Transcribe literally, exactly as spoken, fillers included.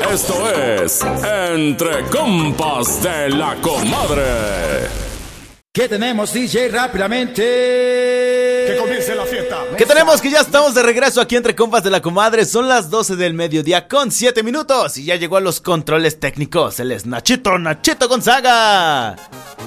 Esto es Entre Compas de la Comadre. ¿Qué tenemos, D J? Rápidamente. Que comience la fiesta. ¿Qué tenemos? Que ya estamos de regreso aquí entre Compas de la Comadre. Son las doce del mediodía con siete minutos. Y ya llegó a los controles técnicos. Él es Nachito, Nachito Gonzaga.